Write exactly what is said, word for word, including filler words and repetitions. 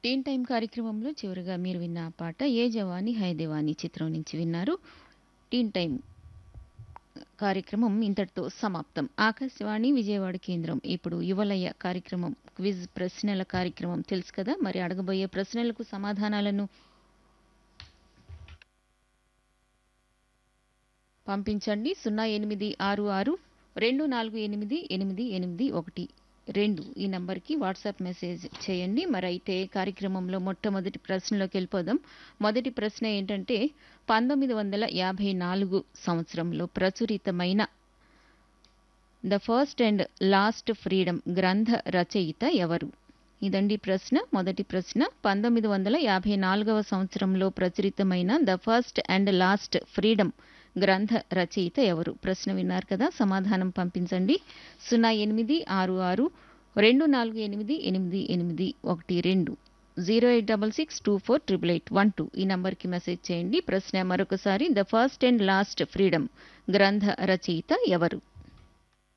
టీన్ time కార్యక్రమంలో చివరిగా మీరు విన్న ఆ పాట 'ఏ జవానీ హై దివానీ' చిత్రం నుంచి విన్నారు. టీన్ టైమ్ కార్యక్రమం ఇంతటితో సమాప్తం. ఆకాశవాణి విజయవాడ కేంద్రం ఇప్పుడు యువలయ కార్యక్రమం క్విజ్ ప్రశ్నల కార్యక్రమం తెలుసు కదా. మరి అడగబోయే ప్రశ్నలకు సమాధానాలను పంపించండి. సున్నా ఎనిమిది ఆరు ఆరు రెండు నాలుగు ఎనిమిది ఎనిమిది ఎనిమిది ఒకటి రెండు ఈ నంబర్కి వాట్సాప్ మెసేజ్ చేయండి. మరి అయితే కార్యక్రమంలో మొట్టమొదటి ప్రశ్నలోకి వెళ్ళిపోదాం. మొదటి ప్రశ్న ఏంటంటే పంతొమ్మిది వందల యాభై నాలుగు సంవత్సరంలో ప్రచురితమైన the first and last freedom గ్రంథ రచయిత ఎవరు? ఇదండి ప్రశ్న. మొదటి ప్రశ్న పంతొమ్మిది వందల యాభై నాలుగవ సంవత్సరంలో ప్రచురితమైన the first and last freedom గ్రంథ రచయిత ఎవరు? ప్రశ్న విన్నారు కదా. సమాధానం పంపించండి. సున్నా ఎనిమిది ఆరు ఆరు రెండు నాలుగు ఎనిమిది ఎనిమిది ఎనిమిది ఒకటి రెండు zero eight double six two four triple eight one two ఈ నంబర్కి మెసేజ్ చేయండి. ప్రశ్న మరొకసారి the first and last freedom గ్రంథ రచయిత ఎవరు?